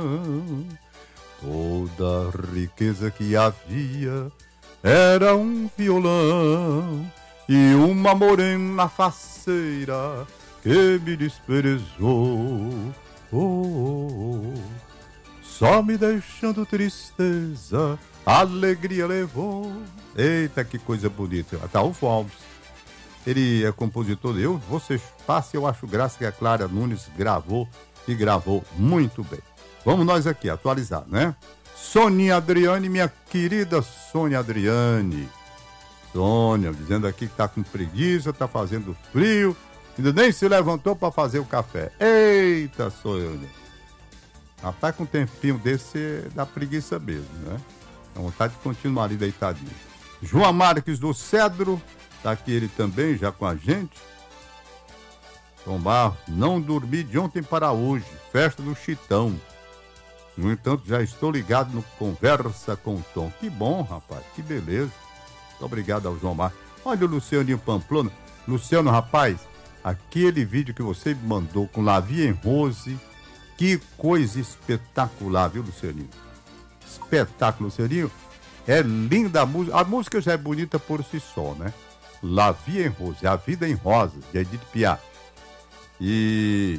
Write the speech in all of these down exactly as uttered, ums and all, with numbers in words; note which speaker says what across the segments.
Speaker 1: Toda a riqueza que havia era um violão e uma morena faceira que me desprezou. Oh, oh, oh. Só me deixando tristeza, alegria levou. Eita, que coisa bonita. Ataúfo Alves, ele é compositor. Eu, você passa, eu acho graça que a Clara Nunes gravou e gravou muito bem. Vamos nós aqui atualizar, né? Sônia Adriane, minha querida Sônia Adriane. Sônia, dizendo aqui que tá com preguiça, tá fazendo frio, ainda nem se levantou para fazer o café. Eita, Sônia. Rapaz, com um tempinho desse dá preguiça mesmo, né? Dá vontade de continuar ali deitadinho. João Marques do Cedro, tá aqui ele também, já com a gente. Tom Barros, não dormi de ontem para hoje, festa do Chitão. No entanto, já estou ligado no Conversa com o Tom. Que bom, rapaz, que beleza. Muito obrigado ao João Marques. Olha o Lucianinho Pamplona. Luciano, rapaz, aquele vídeo que você me mandou com Lavie em Rose, que coisa espetacular, viu, Lucianinho? Espetáculo, Lucianinho. É linda a música. A música já é bonita por si só, né? Lavie em Rose, A Vida em Rosas, de Edith Piaf. E...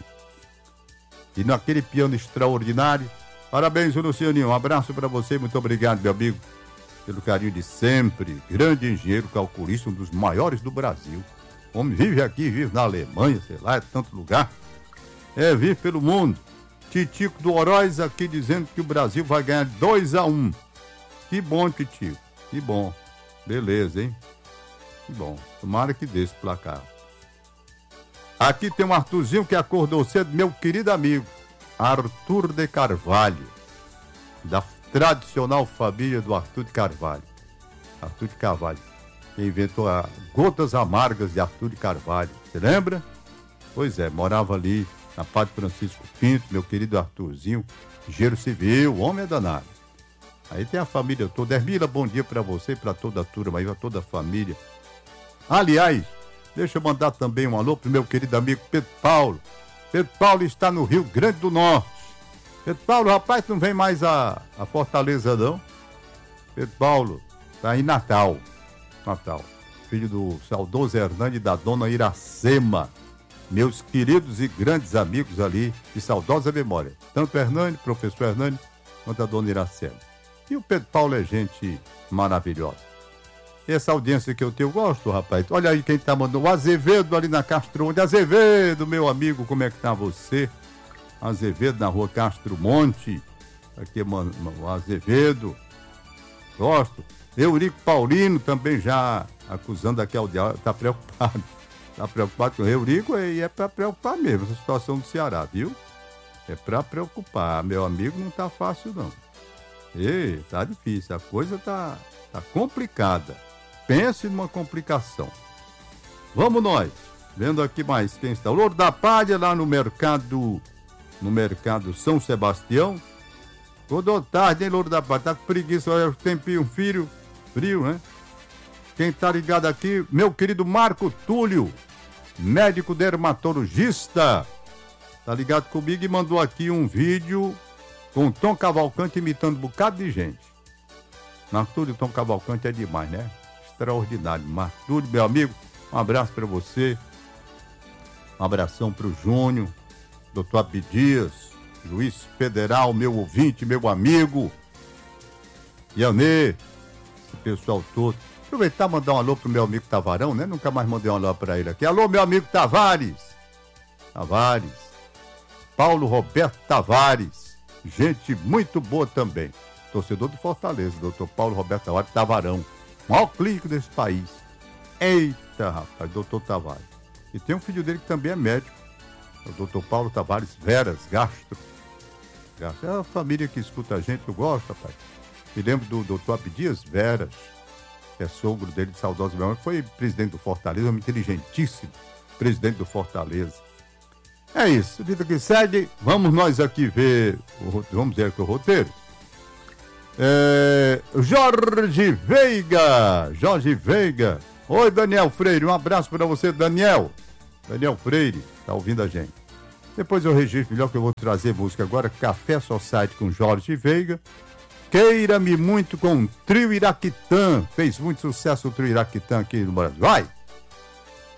Speaker 1: E naquele piano extraordinário. Parabéns, Lucianinho. Um abraço para você. Muito obrigado, meu amigo, pelo carinho de sempre. Grande engenheiro calculista, um dos maiores do Brasil. O homem vive aqui, vive na Alemanha, sei lá, é tanto lugar. É, vive pelo mundo. Titico do Oroz aqui dizendo que o Brasil vai ganhar dois a um. Que bom, Titico. Que bom. Beleza, hein? Que bom. Tomara que dê esse placar. Aqui tem um Arthurzinho que acordou cedo, meu querido amigo. Arthur de Carvalho, da tradicional família do Arthur de Carvalho. Arthur de Carvalho, que inventou a Gotas Amargas de Arthur de Carvalho. Você lembra? Pois é, morava ali na Padre Francisco Pinto, meu querido Arthurzinho, engenheiro civil, homem é danado. Aí tem a família toda. Hermila, bom dia para você e para toda a turma aí, para toda a família. Aliás, deixa eu mandar também um alô pro meu querido amigo Pedro Paulo. Pedro Paulo está no Rio Grande do Norte. Pedro Paulo, rapaz, não vem mais a, a Fortaleza, não. Pedro Paulo está em Natal. Natal. Filho do saudoso Hernani e da dona Iracema. Meus queridos e grandes amigos ali de saudosa memória. Tanto o Hernani, professor Hernani, quanto a dona Iracema. E o Pedro Paulo é gente maravilhosa. E essa audiência que eu tenho, eu gosto, rapaz. Olha aí quem tá mandando. O Azevedo ali na Castro Monte. Azevedo, meu amigo, como é que tá você? Azevedo na rua Castro Monte. Aqui, mano, o Azevedo. Gosto. Eurico Paulino também já acusando aqui a audiência. Tá preocupado. Tá preocupado com o Eurico e é pra preocupar mesmo essa situação do Ceará, viu? É pra preocupar. Meu amigo, não tá fácil, não. Ei, tá difícil. A coisa tá, tá complicada. Pense numa complicação. Vamos nós. Vendo aqui mais quem está. O Louro da Palha lá no mercado, no mercado São Sebastião. Acordou tarde, hein, Louro da Palha? Tá com preguiça, olha o tempinho frio, frio, né? Quem tá ligado aqui, meu querido Marco Túlio, médico dermatologista. Tá ligado comigo e mandou aqui um vídeo com o Tom Cavalcante imitando um bocado de gente. Marco Túlio, Tom Cavalcante é demais, né? Extraordinário. Marco Túlio, meu amigo, um abraço para você. Um abração para o Júnior, doutor Abdias, juiz federal, meu ouvinte, meu amigo. Yanê, esse pessoal todo. Aproveitar e mandar um alô pro meu amigo Tavarão, né? Nunca mais mandei um alô para ele aqui. Alô, meu amigo Tavares. Tavares. Paulo Roberto Tavares. Gente muito boa também. Torcedor do Fortaleza, doutor Paulo Roberto Tavares Tavarão. Maior clínico desse país. Eita, rapaz, doutor Tavares. E tem um filho dele que também é médico. O doutor Paulo Tavares Veras, gastro. gastro. É a família que escuta a gente, eu gosto, rapaz. Me lembro do doutor Abdias Veras, que é sogro dele de saudosa memória, foi presidente do Fortaleza, um inteligentíssimo presidente do Fortaleza. É isso, vida que segue. Vamos nós aqui ver, o, vamos ver aqui o roteiro. É, Jorge Veiga, Jorge Veiga. Oi, Daniel Freire, um abraço para você, Daniel. Daniel Freire, tá ouvindo a gente. Depois eu registro melhor que eu vou trazer música agora. Café Society com Jorge Veiga. Queira-me muito com o Trio Iraquitã. Fez muito sucesso o Trio Iraquitã aqui no Brasil. Vai!